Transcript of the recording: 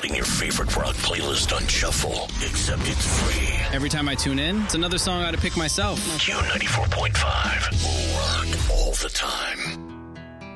putting your favorite rock playlist on shuffle, except it's free. Every time I tune in, it's another song I gotta pick myself. Q94.5.